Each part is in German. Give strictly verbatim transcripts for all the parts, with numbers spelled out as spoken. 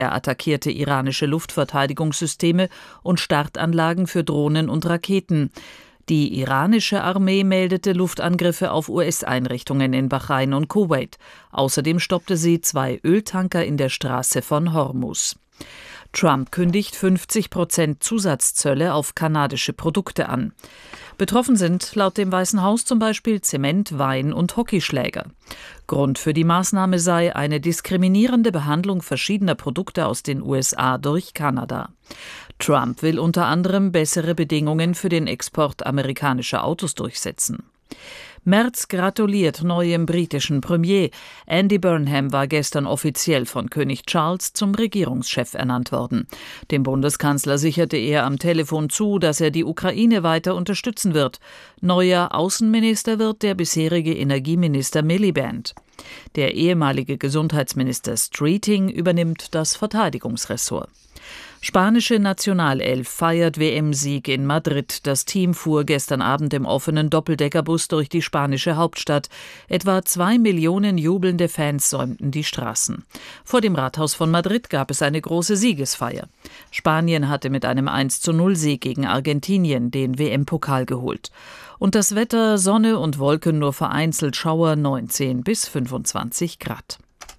Er attackierte iranische Luftverteidigungssysteme und Startanlagen für Drohnen und Raketen. Die iranische Armee meldete Luftangriffe auf U S-Einrichtungen in Bahrain und Kuwait. Außerdem stoppte sie zwei Öltanker in der Straße von Hormuz. Trump kündigt fünfzig Prozent Zusatzzölle auf kanadische Produkte an. Betroffen sind laut dem Weißen Haus zum Beispiel Zement, Wein und Hockeyschläger. Grund für die Maßnahme sei eine diskriminierende Behandlung verschiedener Produkte aus den U S A durch Kanada. Trump will unter anderem bessere Bedingungen für den Export amerikanischer Autos durchsetzen. Merz gratuliert neuem britischen Premier. Andy Burnham war gestern offiziell von König Charles zum Regierungschef ernannt worden. Dem Bundeskanzler sicherte er am Telefon zu, dass er die Ukraine weiter unterstützen wird. Neuer Außenminister wird der bisherige Energieminister Miliband. Der ehemalige Gesundheitsminister Streeting übernimmt das Verteidigungsressort. Spanische Nationalelf feiert W M-Sieg in Madrid. Das Team fuhr gestern Abend im offenen Doppeldeckerbus durch die spanische Hauptstadt. Etwa zwei Millionen jubelnde Fans säumten die Straßen. Vor dem Rathaus von Madrid gab es eine große Siegesfeier. Spanien hatte mit einem eins zu null Sieg gegen Argentinien den W M-Pokal geholt. Und das Wetter: Sonne und Wolken, nur vereinzelt Schauer, neunzehn bis fünfundzwanzig Grad.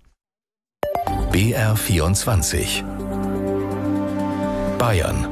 B R vierundzwanzig Bayern.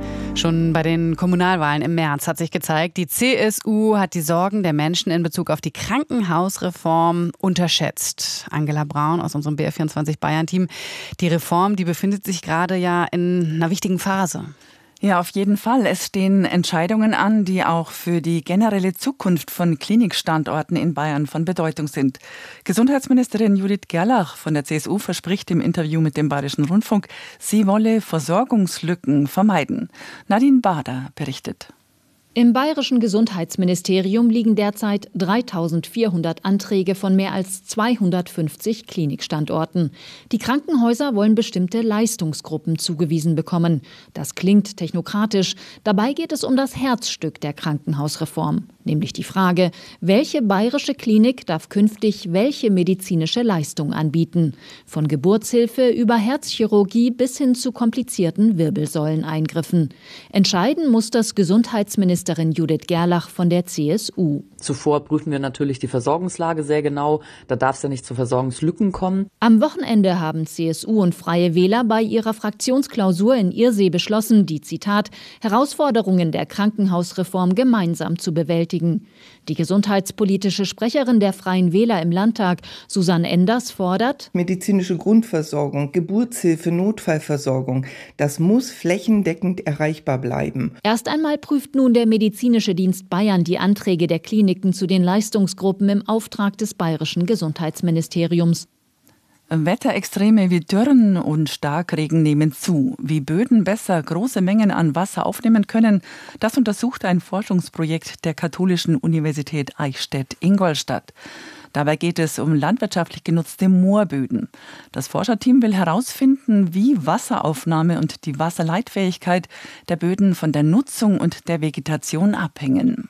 Schon bei den Kommunalwahlen im März hat sich gezeigt, die C S U hat die Sorgen der Menschen in Bezug auf die Krankenhausreform unterschätzt. Angela Braun aus unserem B R vierundzwanzig Bayern-Team. Die Reform, die befindet sich gerade ja in einer wichtigen Phase. Ja, auf jeden Fall. Es stehen Entscheidungen an, die auch für die generelle Zukunft von Klinikstandorten in Bayern von Bedeutung sind. Gesundheitsministerin Judith Gerlach von der C S U verspricht im Interview mit dem Bayerischen Rundfunk, sie wolle Versorgungslücken vermeiden. Nadine Bader berichtet. Im Bayerischen Gesundheitsministerium liegen derzeit dreitausendvierhundert Anträge von mehr als zweihundertfünfzig Klinikstandorten. Die Krankenhäuser wollen bestimmte Leistungsgruppen zugewiesen bekommen. Das klingt technokratisch. Dabei geht es um das Herzstück der Krankenhausreform, nämlich die Frage, welche bayerische Klinik darf künftig welche medizinische Leistung anbieten? Von Geburtshilfe über Herzchirurgie bis hin zu komplizierten Wirbelsäuleneingriffen. Entscheiden muss das Gesundheitsministerium Judith Gerlach von der C S U. Zuvor prüfen wir natürlich die Versorgungslage sehr genau. Da darf es ja nicht zu Versorgungslücken kommen. Am Wochenende haben C S U und Freie Wähler bei ihrer Fraktionsklausur in Irsee beschlossen, die, Zitat, Herausforderungen der Krankenhausreform gemeinsam zu bewältigen. Die gesundheitspolitische Sprecherin der Freien Wähler im Landtag, Susanne Enders, fordert: Medizinische Grundversorgung, Geburtshilfe, Notfallversorgung, das muss flächendeckend erreichbar bleiben. Erst einmal prüft nun der Medizinische Dienst Bayern die Anträge der Kliniken zu den Leistungsgruppen im Auftrag des Bayerischen Gesundheitsministeriums. Wetterextreme wie Dürren und Starkregen nehmen zu. Wie Böden besser große Mengen an Wasser aufnehmen können, das untersucht ein Forschungsprojekt der Katholischen Universität Eichstätt-Ingolstadt. Dabei geht es um landwirtschaftlich genutzte Moorböden. Das Forscherteam will herausfinden, wie Wasseraufnahme und die Wasserleitfähigkeit der Böden von der Nutzung und der Vegetation abhängen.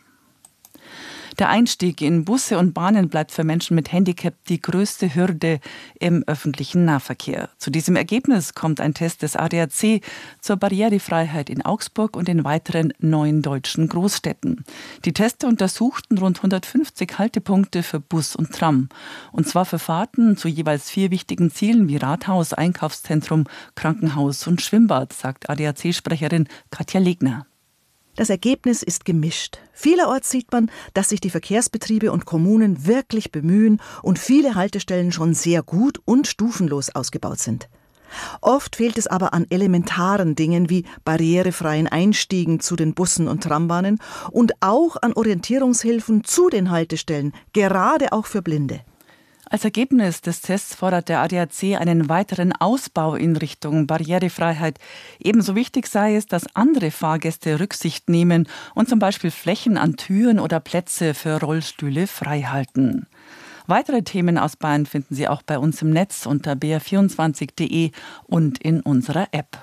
Der Einstieg in Busse und Bahnen bleibt für Menschen mit Handicap die größte Hürde im öffentlichen Nahverkehr. Zu diesem Ergebnis kommt ein Test des A D A C zur Barrierefreiheit in Augsburg und in weiteren neun deutschen Großstädten. Die Tester untersuchten rund hundertfünfzig Haltepunkte für Bus und Tram. Und zwar für Fahrten zu jeweils vier wichtigen Zielen wie Rathaus, Einkaufszentrum, Krankenhaus und Schwimmbad, sagt A D A C-Sprecherin Katja Legner. Das Ergebnis ist gemischt. Vielerorts sieht man, dass sich die Verkehrsbetriebe und Kommunen wirklich bemühen und viele Haltestellen schon sehr gut und stufenlos ausgebaut sind. Oft fehlt es aber an elementaren Dingen wie barrierefreien Einstiegen zu den Bussen und Trambahnen und auch an Orientierungshilfen zu den Haltestellen, gerade auch für Blinde. Als Ergebnis des Tests fordert der A D A C einen weiteren Ausbau in Richtung Barrierefreiheit. Ebenso wichtig sei es, dass andere Fahrgäste Rücksicht nehmen und zum Beispiel Flächen an Türen oder Plätze für Rollstühle frei halten. Weitere Themen aus Bayern finden Sie auch bei uns im Netz unter b r vierundzwanzig punkt d e und in unserer App.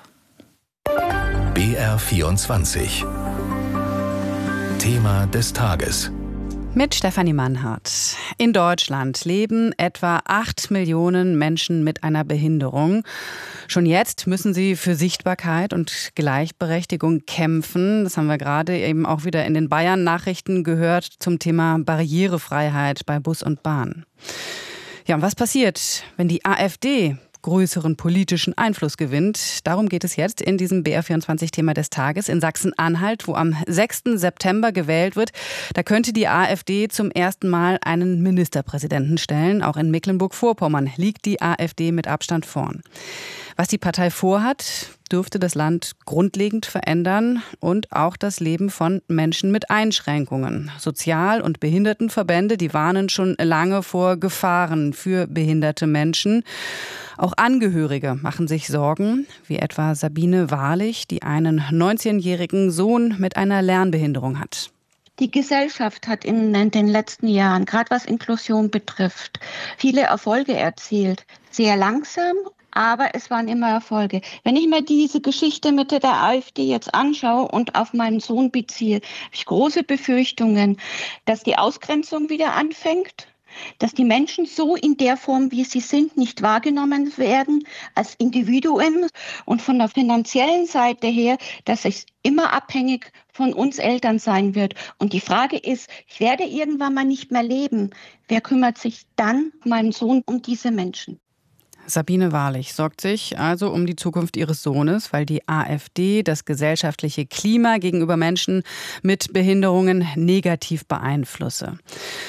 B R vierundzwanzig. Thema des Tages. Mit Stefanie Mannhardt. In Deutschland leben etwa acht Millionen Menschen mit einer Behinderung. Schon jetzt müssen sie für Sichtbarkeit und Gleichberechtigung kämpfen. Das haben wir gerade eben auch wieder in den Bayern-Nachrichten gehört zum Thema Barrierefreiheit bei Bus und Bahn. Ja, und was passiert, wenn die AfD größeren politischen Einfluss gewinnt? Darum geht es jetzt in diesem B R vierundzwanzig-Thema des Tages in Sachsen-Anhalt, wo am sechsten September gewählt wird. Da könnte die AfD zum ersten Mal einen Ministerpräsidenten stellen. Auch in Mecklenburg-Vorpommern liegt die AfD mit Abstand vorn. Was die Partei vorhat, dürfte das Land grundlegend verändern und auch das Leben von Menschen mit Einschränkungen. Sozial- und Behindertenverbände, die warnen schon lange vor Gefahren für behinderte Menschen. Auch Angehörige machen sich Sorgen, wie etwa Sabine Wahrlich, die einen neunzehnjährigen Sohn mit einer Lernbehinderung hat. Die Gesellschaft hat in den letzten Jahren, gerade was Inklusion betrifft, viele Erfolge erzielt. Sehr langsam, aber es waren immer Erfolge. Wenn ich mir diese Geschichte mit der AfD jetzt anschaue und auf meinen Sohn beziehe, habe ich große Befürchtungen, dass die Ausgrenzung wieder anfängt, dass die Menschen so in der Form, wie sie sind, nicht wahrgenommen werden als Individuen und von der finanziellen Seite her, dass es immer abhängig von uns Eltern sein wird. Und die Frage ist, ich werde irgendwann mal nicht mehr leben. Wer kümmert sich dann, meinen Sohn, um diese Menschen? Sabine Wahrlich sorgt sich also um die Zukunft ihres Sohnes, weil die AfD das gesellschaftliche Klima gegenüber Menschen mit Behinderungen negativ beeinflusse.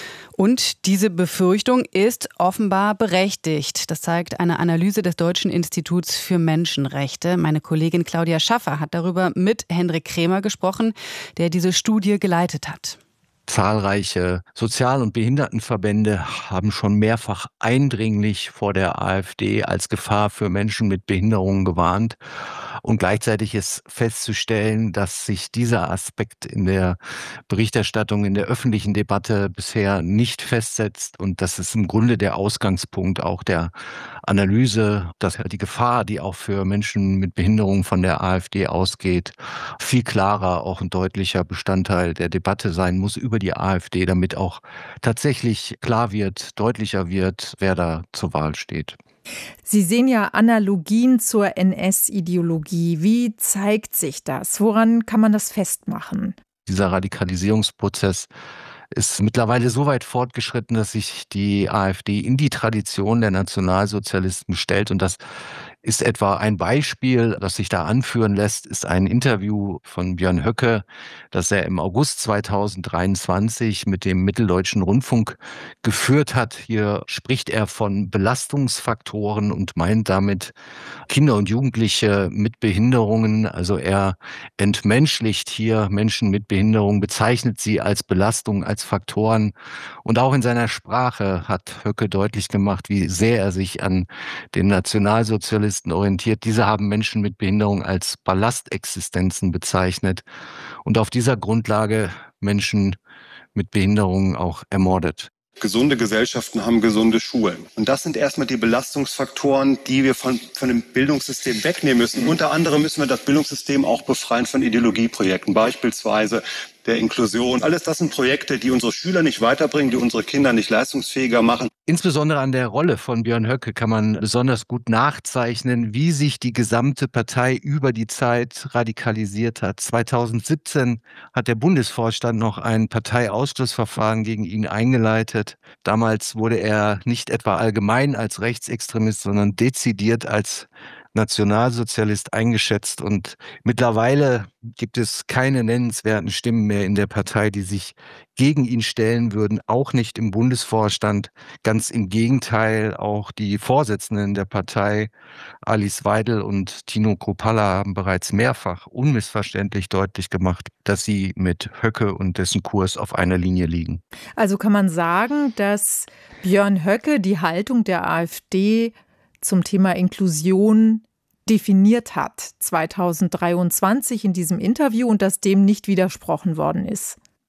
Und diese Befürchtung ist offenbar berechtigt. Das zeigt eine Analyse des Deutschen Instituts für Menschenrechte. Meine Kollegin Claudia Schaffer hat darüber mit Hendrik Krämer gesprochen, der diese Studie geleitet hat. Zahlreiche Sozial- und Behindertenverbände haben schon mehrfach eindringlich vor der AfD als Gefahr für Menschen mit Behinderungen gewarnt. Und gleichzeitig ist festzustellen, dass sich dieser Aspekt in der Berichterstattung, in der öffentlichen Debatte bisher nicht festsetzt. Und das ist im Grunde der Ausgangspunkt auch der Analyse, dass die Gefahr, die auch für Menschen mit Behinderungen von der AfD ausgeht, viel klarer, auch ein deutlicher Bestandteil der Debatte sein muss über die AfD, damit auch tatsächlich klar wird, deutlicher wird, wer da zur Wahl steht. Sie sehen ja Analogien zur N S-Ideologie. Wie zeigt sich das? Woran kann man das festmachen? Dieser Radikalisierungsprozess ist mittlerweile so weit fortgeschritten, dass sich die AfD in die Tradition der Nationalsozialisten stellt. Und das ist etwa ein Beispiel, das sich da anführen lässt, ist ein Interview von Björn Höcke, das er im August zweitausenddreiundzwanzig mit dem Mitteldeutschen Rundfunk geführt hat. Hier spricht er von Belastungsfaktoren und meint damit Kinder und Jugendliche mit Behinderungen. Also er entmenschlicht hier Menschen mit Behinderung, bezeichnet sie als Belastung, als Faktoren. Und auch in seiner Sprache hat Höcke deutlich gemacht, wie sehr er sich an den Nationalsozialisten orientiert. Diese haben Menschen mit Behinderung als Ballastexistenzen bezeichnet und auf dieser Grundlage Menschen mit Behinderungen auch ermordet. Gesunde Gesellschaften haben gesunde Schulen. Und das sind erstmal die Belastungsfaktoren, die wir von, von dem Bildungssystem wegnehmen müssen. Unter anderem müssen wir das Bildungssystem auch befreien von Ideologieprojekten, beispielsweise der Inklusion. Alles das sind Projekte, die unsere Schüler nicht weiterbringen, die unsere Kinder nicht leistungsfähiger machen. Insbesondere an der Rolle von Björn Höcke kann man besonders gut nachzeichnen, wie sich die gesamte Partei über die Zeit radikalisiert hat. zweitausendsiebzehn hat der Bundesvorstand noch ein Parteiausschlussverfahren gegen ihn eingeleitet. Damals wurde er nicht etwa allgemein als Rechtsextremist, sondern dezidiert als Nationalsozialist eingeschätzt. Und mittlerweile gibt es keine nennenswerten Stimmen mehr in der Partei, die sich gegen ihn stellen würden, auch nicht im Bundesvorstand. Ganz im Gegenteil, auch die Vorsitzenden der Partei, Alice Weidel und Tino Kruppalla, haben bereits mehrfach unmissverständlich deutlich gemacht, dass sie mit Höcke und dessen Kurs auf einer Linie liegen. Also kann man sagen, dass Björn Höcke die Haltung der AfD zum Thema Inklusion definiert hat, zweitausenddreiundzwanzig in diesem Interview, und dass dem nicht widersprochen worden ist.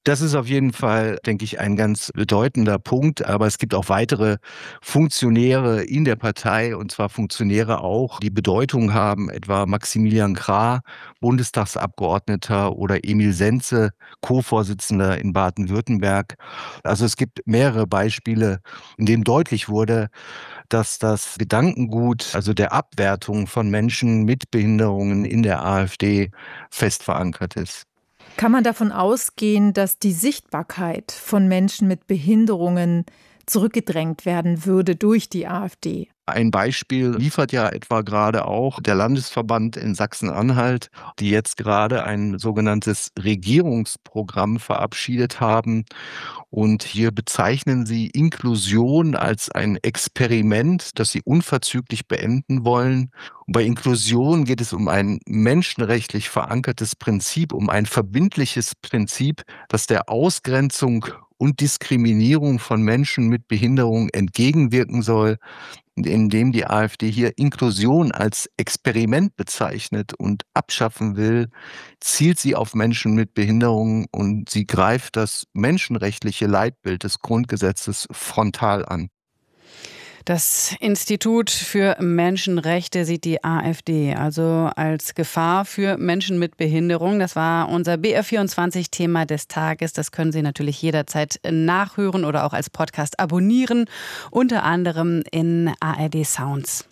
Das ist auf jeden Fall, denke ich, ein ganz bedeutender Punkt. Aber es gibt auch weitere Funktionäre in der Partei, und zwar Funktionäre auch, die Bedeutung haben, etwa Maximilian Krah, Bundestagsabgeordneter, oder Emil Senze, Co-Vorsitzender in Baden-Württemberg. Also es gibt mehrere Beispiele, in denen deutlich wurde, dass das Gedankengut, also der Abwertung von Menschen mit Behinderungen in der AfD fest verankert ist. Kann man davon ausgehen, dass die Sichtbarkeit von Menschen mit Behinderungen zurückgedrängt werden würde durch die AfD? Ein Beispiel liefert ja etwa gerade auch der Landesverband in Sachsen-Anhalt, die jetzt gerade ein sogenanntes Regierungsprogramm verabschiedet haben. Und hier bezeichnen sie Inklusion als ein Experiment, das sie unverzüglich beenden wollen. Und bei Inklusion geht es um ein menschenrechtlich verankertes Prinzip, um ein verbindliches Prinzip, das der Ausgrenzung und Diskriminierung von Menschen mit Behinderung entgegenwirken soll, indem die AfD hier Inklusion als Experiment bezeichnet und abschaffen will, zielt sie auf Menschen mit Behinderungen und sie greift das menschenrechtliche Leitbild des Grundgesetzes frontal an. Das Institut für Menschenrechte sieht die AfD also als Gefahr für Menschen mit Behinderung. Das war unser B R vierundzwanzig-Thema des Tages. Das können Sie natürlich jederzeit nachhören oder auch als Podcast abonnieren, unter anderem in A R D Sounds.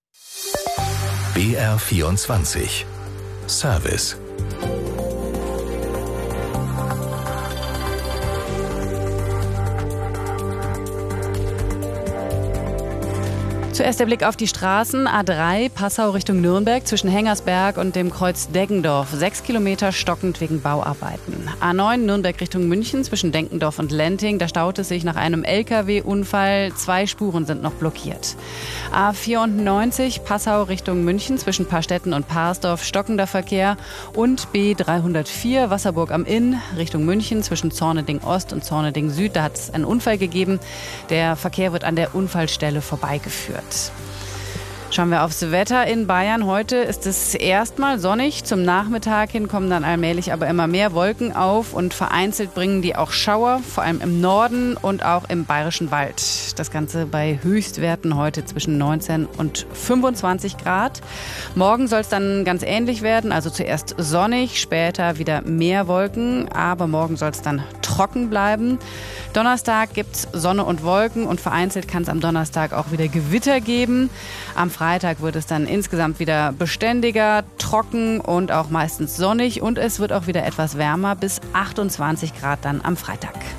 B R vierundzwanzig Service. Zuerst der Blick auf die Straßen. A drei, Passau Richtung Nürnberg, zwischen Hengersberg und dem Kreuz Deggendorf. Sechs Kilometer stockend wegen Bauarbeiten. A neun, Nürnberg Richtung München, zwischen Denkendorf und Lenting. Da staut es sich nach einem L K W-Unfall. Zwei Spuren sind noch blockiert. A vierundneunzig, Passau Richtung München, zwischen Paarstetten und Parsdorf, stockender Verkehr. Und B dreihundertvier, Wasserburg am Inn, Richtung München, zwischen Zorneding Ost und Zorneding Süd. Da hat es einen Unfall gegeben. Der Verkehr wird an der Unfallstelle vorbeigeführt. Schauen wir aufs Wetter in Bayern. Heute ist es erstmal sonnig. Zum Nachmittag hin kommen dann allmählich aber immer mehr Wolken auf und vereinzelt bringen die auch Schauer, vor allem im Norden und auch im Bayerischen Wald. Das Ganze bei Höchstwerten heute zwischen neunzehn und fünfundzwanzig Grad. Morgen soll es dann ganz ähnlich werden, also zuerst sonnig, später wieder mehr Wolken, aber morgen soll es dann trocken bleiben. Donnerstag gibt es Sonne und Wolken und vereinzelt kann es am Donnerstag auch wieder Gewitter geben. Am Freitag wird es dann insgesamt wieder beständiger, trocken und auch meistens sonnig und es wird auch wieder etwas wärmer, bis achtundzwanzig Grad dann am Freitag.